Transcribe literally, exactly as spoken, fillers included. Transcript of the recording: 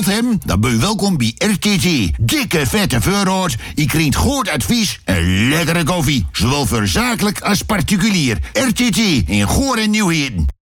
geld hebben, dan ben je welkom bij R T T. Dikke vette voorraad, je krijgt goed advies en lekkere koffie. Zowel voor zakelijk als particulier. R T T in Goor en Nieuwheden.